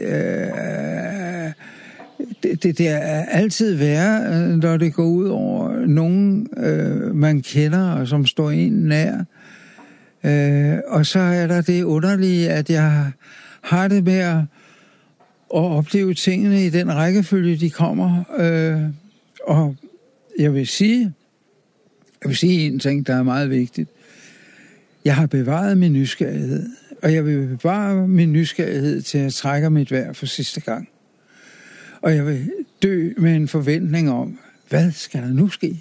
er altid værre, når det går ud over nogen, man kender, og som står en nær. Og så er der det underlige, at jeg har det med at opleve tingene i den rækkefølge, de kommer, og jeg vil sige en ting, der er meget vigtigt. Jeg har bevaret min nysgerrighed, og jeg vil bevare min nysgerrighed til at trække mit vejr for sidste gang. Og jeg vil dø med en forventning om, hvad skal der nu ske?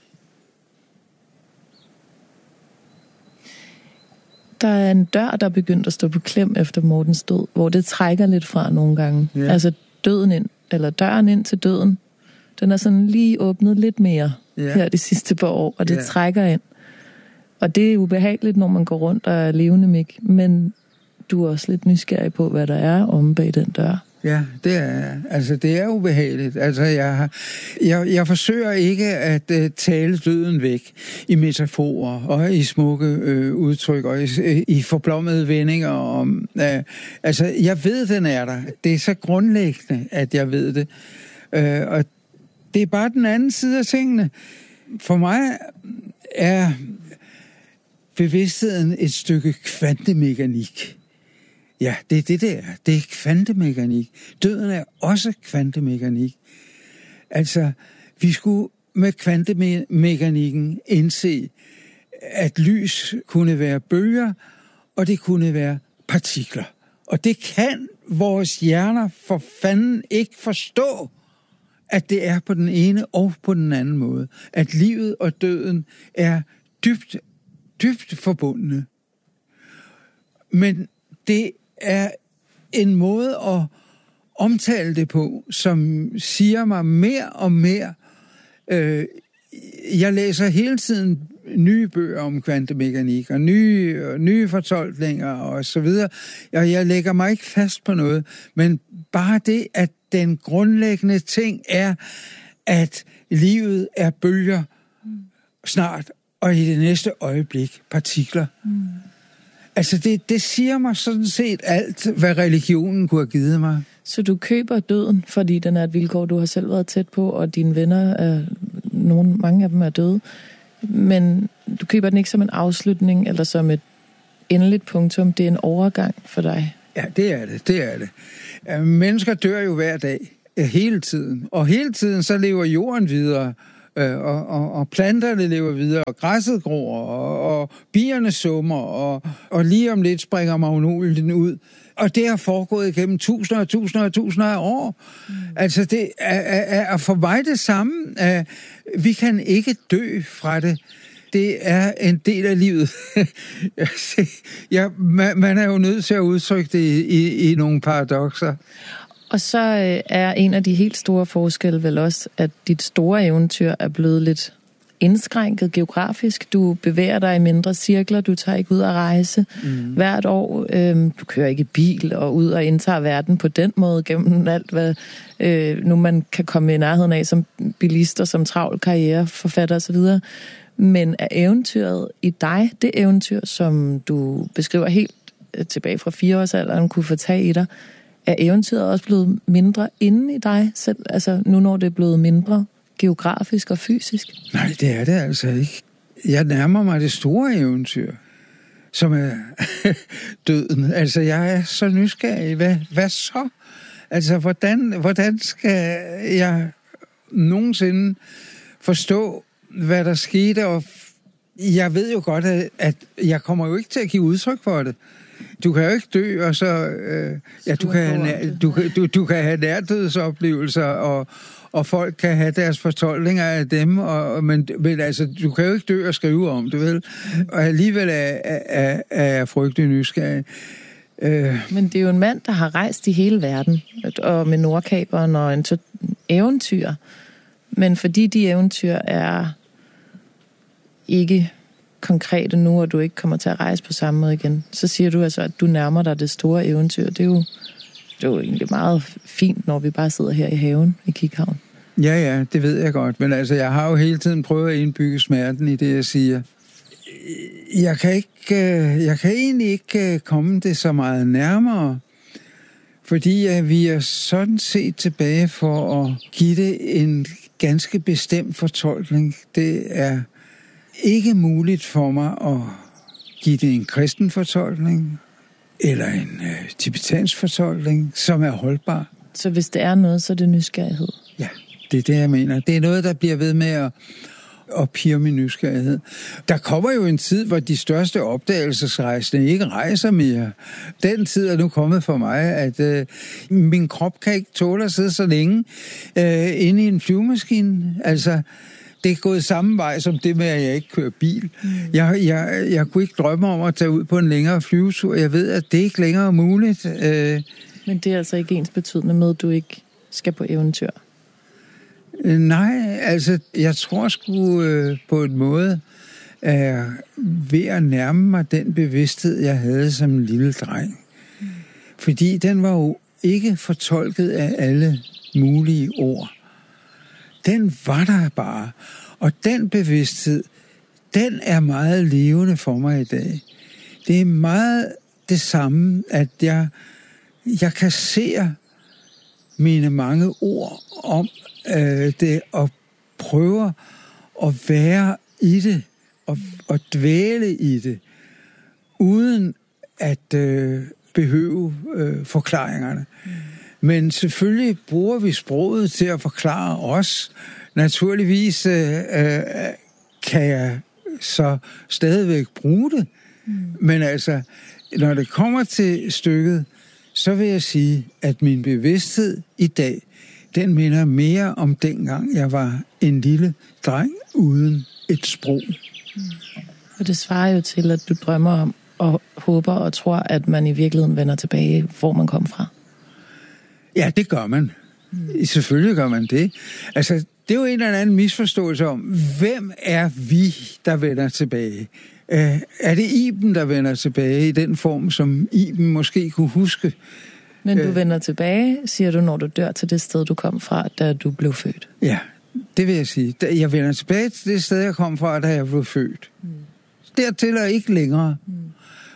Der er en dør, der er begyndt at stå på klem efter Mortens død, hvor det trækker lidt fra nogle gange. Ja. Altså døden ind, eller døren ind til døden. Den er sådan lige åbnet lidt mere her de sidste par år, og det trækker ind. Og det er ubehageligt, når man går rundt og er levende mik, men du er også lidt nysgerrig på, hvad der er omme bag den dør. Ja, det er ubehageligt. Altså, jeg forsøger ikke at tale døden væk i metaforer og i smukke udtryk og i forblommede vendinger om. Altså, jeg ved, den er der. Det er så grundlæggende, at jeg ved det. Og det er bare den anden side af tingene. For mig er bevidstheden et stykke kvantemekanik. Ja, det er det der. Det er kvantemekanik. Døden er også kvantemekanik. Altså, vi skulle med kvantemekanikken indse, at lys kunne være bølger, og det kunne være partikler. Og det kan vores hjerner for fanden ikke forstå, at det er på den ene og på den anden måde. At livet og døden er dybt, dybt forbundne. Men det er en måde at omtale det på, som siger mig mere og mere. Jeg læser hele tiden nye bøger om kvantemekanik og nye fortolkninger og så videre. Jeg lægger mig ikke fast på noget, men bare det, at den grundlæggende ting er, at livet er bølger snart, og i det næste øjeblik partikler. Altså, det siger mig sådan set alt, hvad religionen kunne have givet mig. Så du køber døden, fordi den er et vilkår, du har selv været tæt på, og dine venner, mange af dem er døde. Men du køber den ikke som en afslutning, eller som et endeligt punktum. Det er en overgang for dig. Ja, det er det. Mennesker dør jo hver dag, hele tiden. Og hele tiden så lever jorden videre, og planterne lever videre, og græsset gror, og bierne summer, og lige om lidt springer magnolien ud. Og det har foregået igennem tusinder af år. Altså, det er for mig det samme. Vi kan ikke dø fra det. Det er en del af livet. Man er jo nødt til at udtrykke det i nogle paradokser. Og så er en af de helt store forskelle vel også, at dit store eventyr er blevet lidt indskrænket geografisk. Du bevæger dig i mindre cirkler, du tager ikke ud at rejse hvert år. Du kører ikke bil og ud og indtager verden på den måde gennem alt, hvad nu man kan komme i nærheden af som bilister, som travl karriere, forfatter osv. Men er eventyret i dig, det eventyr, som du beskriver helt tilbage fra 4-årsalderen, kunne få tag i dig, er eventyret også blevet mindre inde i dig selv? Altså nu når det er blevet mindre geografisk og fysisk? Nej, det er det altså ikke. Jeg nærmer mig det store eventyr, som er døden. Altså, jeg er så nysgerrig. Hvad så? Altså, hvordan skal jeg nogensinde forstå, hvad der skete? Og jeg ved jo godt, at jeg kommer jo ikke til at give udtryk for det. Du kan jo ikke dø, og så... du kan have nærdødsoplevelser, og folk kan have deres fortolkninger af dem, men altså, du kan jo ikke dø og skrive om det, vel? Og alligevel er jeg frygtelig nysgerrig. Men det er jo en mand, der har rejst i hele verden, og med Nordkaperen og en eventyr. Men fordi de eventyr er ikke konkrete nu, og du ikke kommer til at rejse på samme måde igen, så siger du altså, at du nærmer dig det store eventyr. Det er jo egentlig meget fint, når vi bare sidder her i haven i Kikhavn. Ja, det ved jeg godt, men altså, jeg har jo hele tiden prøvet at indbygge smerten i det, jeg siger. Jeg kan egentlig ikke komme det så meget nærmere, fordi vi er sådan set tilbage for at give det en ganske bestemt fortolkning. Det er ikke muligt for mig at give det en kristen fortolkning eller en tibetansk fortolkning, som er holdbar. Så hvis det er noget, så er det nysgerrighed? Ja, det er det, jeg mener. Det er noget, der bliver ved med at pirre min nysgerrighed. Der kommer jo en tid, hvor de største opdagelsesrejsende ikke rejser mere. Den tid er nu kommet for mig, at min krop kan ikke tåle at sidde så længe inde i en flyvemaskine. Altså, det er gået samme vej som det med, at jeg ikke kører bil. Jeg kunne ikke drømme om at tage ud på en længere flyvetur. Jeg ved, at det ikke længere er muligt. Men det er altså ikke ens betydende med, at du ikke skal på eventyr? Nej, altså, jeg tror sgu på en måde, er ved at nærme mig den bevidsthed, jeg havde som en lille dreng. Fordi den var jo ikke fortolket af alle mulige ord. Den var der bare. Og den bevidsthed, den er meget levende for mig i dag. Det er meget det samme, at jeg kasserer mine mange ord om det, og prøver at være i det, og dvæle i det, uden at behøve forklaringerne. Men selvfølgelig bruger vi sproget til at forklare os. Naturligvis kan jeg så stadigvæk bruge det. Men altså, når det kommer til stykket, så vil jeg sige, at min bevidsthed i dag, den minder mere om dengang jeg var en lille dreng uden et sprog. Og det svarer jo til, at du drømmer om og håber og tror, at man i virkeligheden vender tilbage, hvor man kom fra. Ja, det gør man. Selvfølgelig gør man det. Altså, det er jo en eller anden misforståelse om, hvem er vi, der vender tilbage? Er det Iben, der vender tilbage i den form, som Iben måske kunne huske? Men du vender tilbage, siger du, når du dør til det sted, du kom fra, da du blev født? Ja, det vil jeg sige. Jeg vender tilbage til det sted, jeg kom fra, da jeg blev født. Dertil er ikke længere.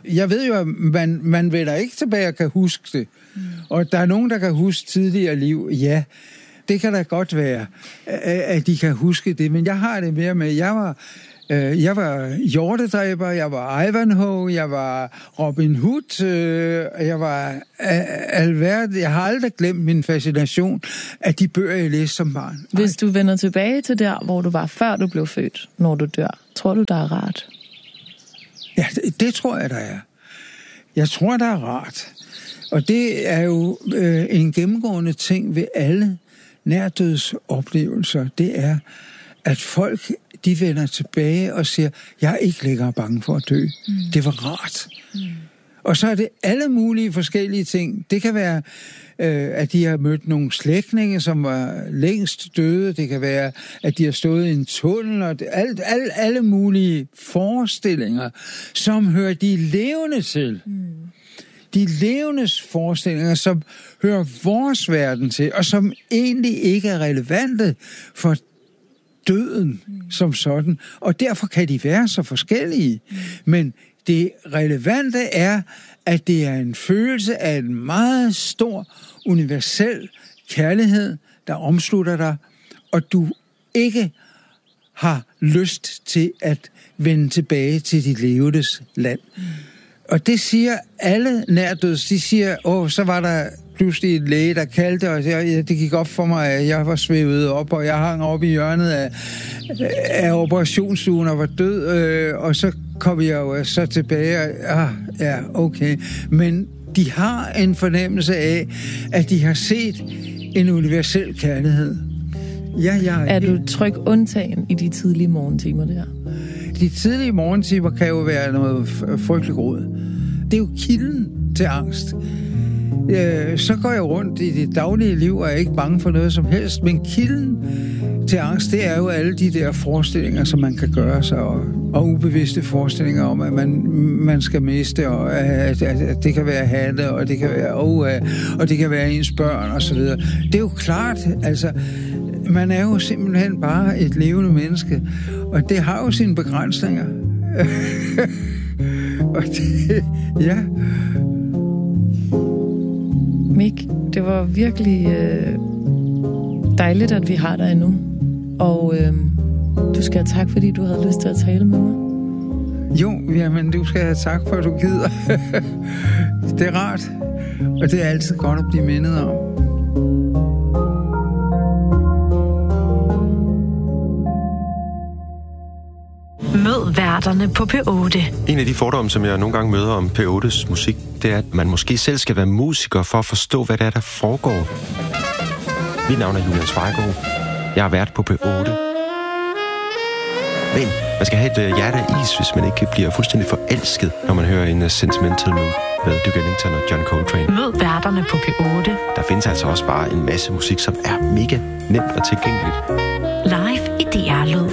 jeg ved jo, at man vender ikke tilbage og kan huske det. Og der er nogen, der kan huske tidligere liv. Ja, det kan da godt være, at de kan huske det. Men jeg har det mere med, jeg var hjortedræber, jeg var Ivanhoe, jeg var Robin Hood, jeg var alverden. Jeg har aldrig glemt min fascination af de bøger, jeg læste som barn. Hvis du vender tilbage til der, hvor du var før du blev født, når du dør, tror du, der er rart? Ja, det tror jeg, der er. Jeg tror, der er rart. Og det er jo en gennemgående ting ved alle nærdødsoplevelser. Det er, at folk, de vender tilbage og siger, jeg er ikke længere bange for at dø. Det var rart. Og så er det alle mulige forskellige ting. Det kan være, at de har mødt nogle slægtninge, som var længst døde. Det kan være, at de har stået i en tunnel. Og alle mulige forestillinger, som hører de levende til. De levendes forestillinger, som hører vores verden til, og som egentlig ikke er relevante for døden som sådan. Og derfor kan de være så forskellige. Men det relevante er, at det er en følelse af en meget stor, universel kærlighed, der omslutter dig, og du ikke har lyst til at vende tilbage til dit levendes land. Og det siger alle nærdøds. De siger, så var der pludselig en læge, der kaldte, og det gik op for mig, at jeg var svævet op, og jeg hang op i hjørnet af operationsstuen og var død, og så kom jeg jo så tilbage, og okay. Men de har en fornemmelse af, at de har set en universel kærlighed. Er du tryg undtagen i de tidlige morgentimer der? De tidlige morgentimer kan jo være noget frygteligt råd. Det er jo kilden til angst. Så går jeg rundt i det daglige liv og er ikke bange for noget som helst, men kilden til angst, det er jo alle de der forestillinger, som man kan gøre sig, og ubevidste forestillinger om, at man skal miste, og at det kan være hatte, og det kan være og det kan være ens børn, og så videre. Det er jo klart, altså, man er jo simpelthen bare et levende menneske, og det har jo sine begrænsninger. Og det, ja. Mik, det var virkelig dejligt, at vi har dig endnu. Og du skal have tak, fordi du havde lyst til at tale med mig. Jo, jamen du skal have tak for, at du gider. Det er rart, og det er altid godt at blive mindet om. Mød værterne på P8. En af de fordomme, som jeg nogle gange møder om P8's musik, det er, at man måske selv skal være musiker for at forstå, hvad det er, der foregår. Mit navn er Julian Svejgaard. Jeg har været på P8. Men man skal have et hjerte af is, hvis man ikke bliver fuldstændig forelsket, når man hører en Sentimental Mood med Duke Ellington og John Coltrane. Mød værterne på P8. Der findes altså også bare en masse musik, som er mega nemt og tilgængeligt. Live i DR-lyd.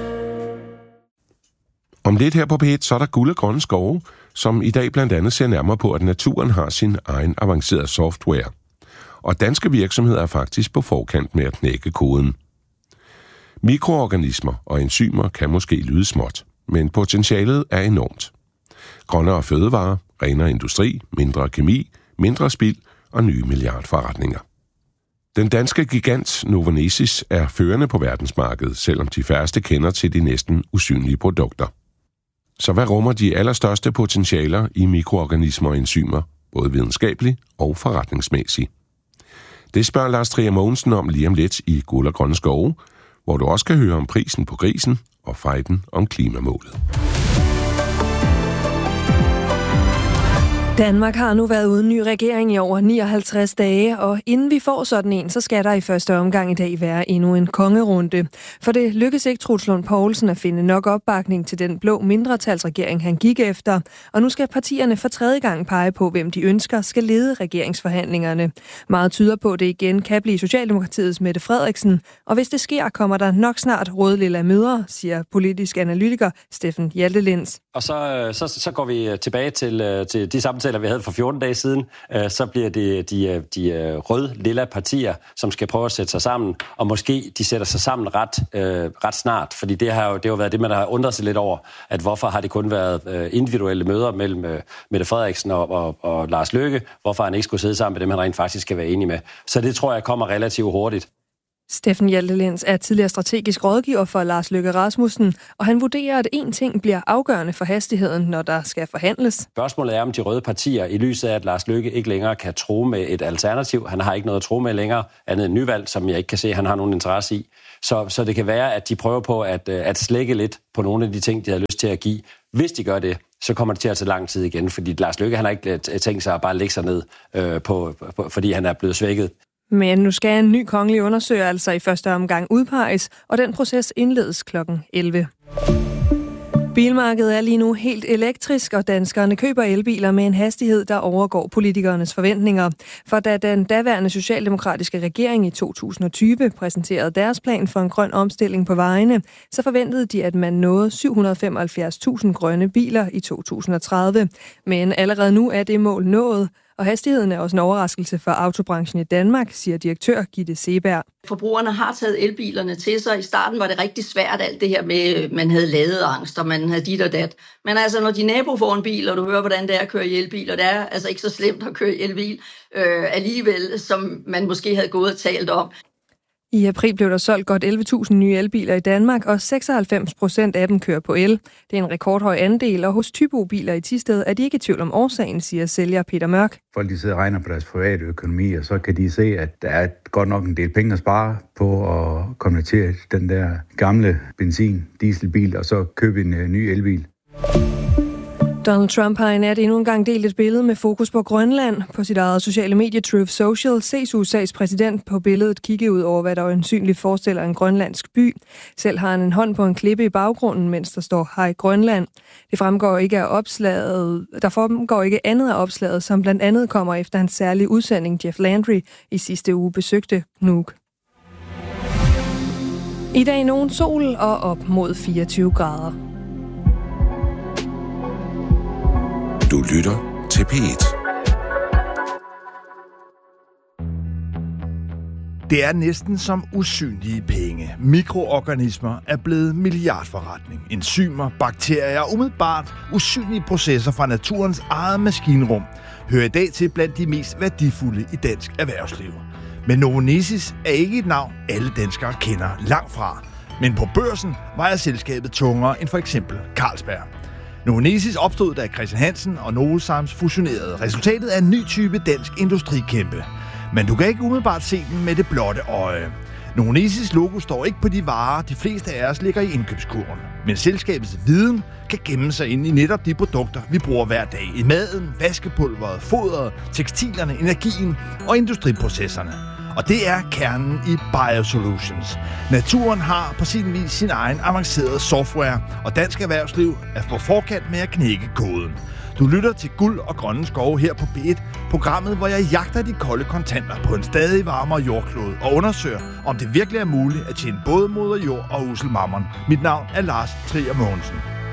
Om lidt her på P1, så er der Guld og Grønne Skove, som i dag blandt andet ser nærmere på, at naturen har sin egen avancerede software. Og danske virksomheder er faktisk på forkant med at knække koden. Mikroorganismer og enzymer kan måske lyde småt, men potentialet er enormt. Grønnere fødevarer, renere industri, mindre kemi, mindre spild og nye milliardforretninger. Den danske gigant Novonesis er førende på verdensmarkedet, selvom de færreste kender til de næsten usynlige produkter. Så hvad rummer de allerstørste potentialer i mikroorganismer og enzymer, både videnskabeligt og forretningsmæssigt? Det spørger Lars Trier Mogensen om lige om lidt i Guld og Grønne Skove, hvor du også kan høre om prisen på grisen og fejden om klimamålet. Danmark har nu været uden ny regering i over 59 dage, og inden vi får sådan en, så skal der i første omgang i dag være endnu en kongerunde. For det lykkes ikke Troels Lund Poulsen at finde nok opbakning til den blå mindretalsregering, han gik efter, og nu skal partierne for tredje gang pege på, hvem de ønsker skal lede regeringsforhandlingerne. Meget tyder på, at det igen kan blive Socialdemokratiets Mette Frederiksen, og hvis det sker, kommer der nok snart rød-lilla møder, siger politisk analytiker Steffen Hjaltelins. Og så går vi tilbage til de samtaler, aftaler, vi havde for 14 dage siden, så bliver det de rød-lilla partier, som skal prøve at sætte sig sammen, og måske de sætter sig sammen ret snart, fordi det har jo været det, man har undret sig lidt over, at hvorfor har det kun været individuelle møder mellem Mette Frederiksen og Lars Løkke, hvorfor han ikke skulle sidde sammen med dem, han rent faktisk skal være enig med. Så det tror jeg kommer relativt hurtigt. Steffen Hjalte Lenz er tidligere strategisk rådgiver for Lars Løkke Rasmussen, og han vurderer, at én ting bliver afgørende for hastigheden, når der skal forhandles. Spørgsmålet er, om de røde partier, i lyset af, at Lars Løkke ikke længere kan tro med et alternativ, han har ikke noget at tro med længere, andet end nyvalg, som jeg ikke kan se, han har nogen interesse i. Så det kan være, at de prøver på at slække lidt på nogle af de ting, de har lyst til at give. Hvis de gør det, så kommer det til at tage lang tid igen, fordi Lars Løkke han har ikke tænkt sig at bare lægge sig ned, fordi han er blevet svækket. Men nu skal en ny kongelig undersøger altså i første omgang udpeges, og den proces indledes kl. 11. Bilmarkedet er lige nu helt elektrisk, og danskerne køber elbiler med en hastighed, der overgår politikernes forventninger. For da den daværende socialdemokratiske regering i 2020 præsenterede deres plan for en grøn omstilling på vejene, så forventede de, at man nåede 775.000 grønne biler i 2030. Men allerede nu er det mål nået, og hastigheden er også en overraskelse for autobranchen i Danmark, siger direktør Gitte Seberg. Forbrugerne har taget elbilerne til sig. I starten var det rigtig svært, alt det her med, man havde ladeangst, og man havde dit og dat. Men altså, når din nabo får en bil, og du hører, hvordan det er at køre i elbil, og det er altså ikke så slemt at køre i elbil alligevel, som man måske havde gået og talt om. I april blev der solgt godt 11.000 nye elbiler i Danmark, og 96% af dem kører på el. Det er en rekordhøj andel, og hos Thybo-biler i Thisted er de ikke i tvivl om årsagen, siger sælger Peter Mørk. Folk de sidder og regner på deres private økonomi, og så kan de se, at der er godt nok en del penge at spare på at konvertere den der gamle benzin-dieselbil, og så købe en ny elbil. Donald Trump har i nat endnu en gang delt et billede med fokus på Grønland. På sit eget sociale medie Truth Social ses USA's præsident på billedet kigge ud over, hvad der øjensynligt forestiller en grønlandsk by. Selv har han en hånd på en klippe i baggrunden, mens der står Hej Grønland. Det fremgår ikke af opslaget. Der fremgår ikke andet af opslaget, som blandt andet kommer efter hans særlige udsending Jeff Landry i sidste uge besøgte Nuuk. I dag nogen sol og op mod 24 grader. Du lytter til P1. Det er næsten som usynlige penge. Mikroorganismer er blevet milliardforretning. Enzymer, bakterier og umiddelbart usynlige processer fra naturens eget maskinrum hører i dag til blandt de mest værdifulde i dansk erhvervsliv. Men Novonesis er ikke et navn, alle danskere kender langt fra. Men på børsen vejer selskabet tungere end for eksempel Carlsberg. Novonesis opstod, da Christian Hansen og Novozymes fusionerede. Resultatet er en ny type dansk industrikæmpe. Men du kan ikke umiddelbart se den med det blotte øje. Novonesis logo står ikke på de varer, de fleste af os ligger i indkøbskurven. Men selskabets viden kan gemme sig inde i netop de produkter, vi bruger hver dag. I maden, vaskepulveret, fodret, tekstilerne, energien og industriprocesserne. Og det er kernen i Biosolutions. Naturen har på sin vis sin egen avancerede software, og dansk erhvervsliv er på forkant med at knække koden. Du lytter til Guld og Grønne Skove her på B1, programmet, hvor jeg jagter de kolde kontanter på en stadig varmere jordklode og undersøger, om det virkelig er muligt at tjene både moder jord og usel mammon. Mit navn er Lars Trier Mogensen.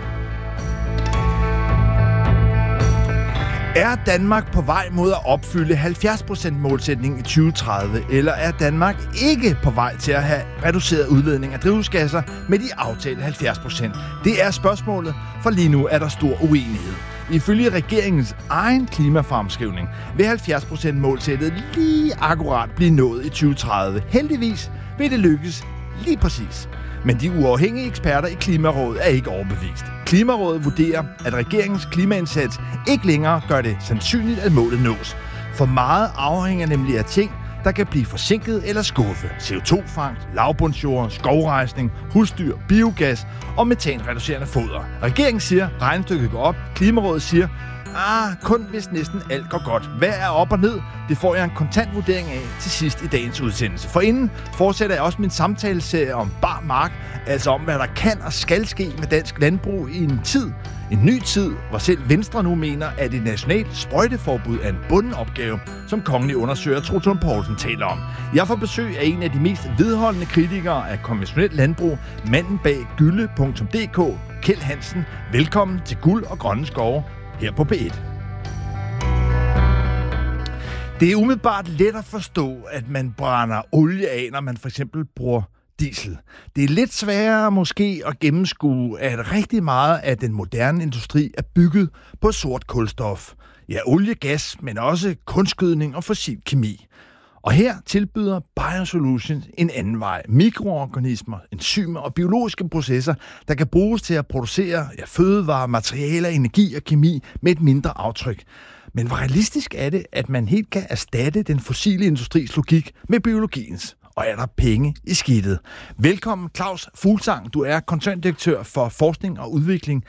Er Danmark på vej mod at opfylde 70%-målsætningen i 2030, eller er Danmark ikke på vej til at have reduceret udledning af drivhusgasser med de aftalte 70%? Det er spørgsmålet, for lige nu er der stor uenighed. Ifølge regeringens egen klimafremskrivning vil 70%-målsættet lige akkurat blive nået i 2030. Heldigvis vil det lykkes lige præcis. Men de uafhængige eksperter i Klimarådet er ikke overbevist. Klimarådet vurderer, at regeringens klimaindsats ikke længere gør det sandsynligt, at målet nås. For meget afhænger nemlig af ting, der kan blive forsinket eller skuffe. CO2-fangst, lavbundsjord, skovrejsning, husdyr, biogas og metanreducerende foder. Regeringen siger, regnestykket går op. Klimarådet siger, kun hvis næsten alt går godt. Hvad er op og ned? Det får jeg en kontant vurdering af til sidst i dagens udsendelse. For inden fortsætter jeg også min samtaleserie om bar mark, altså om hvad der kan og skal ske med dansk landbrug i en ny tid, hvor selv Venstre nu mener, at et nationalt sprøjteforbud er en bunden opgave, som kongelig undersøger Troels Lund Poulsen taler om. Jeg får besøg af en af de mest vedholdende kritikere af konventionelt landbrug, manden bag gylde.dk, Kjeld Hansen. Velkommen til Guld og Grønne Skove her på P1. Det er umiddelbart let at forstå, at man brænder olie af, når man for eksempel bruger diesel. Det er lidt sværere måske at gennemskue, at rigtig meget af den moderne industri er bygget på sort kulstof. Ja, olie, gas, men også kunstgødning og fossil kemi. Og her tilbyder BioSolutions en anden vej. Mikroorganismer, enzymer og biologiske processer, der kan bruges til at producere fødevarer, materialer, energi og kemi med et mindre aftryk. Men hvor realistisk er det, at man helt kan erstatte den fossile industris logik med biologiens? Og er der penge i skidtet? Velkommen, Claus Fuglsang. Du er koncerndirektør for forskning og udvikling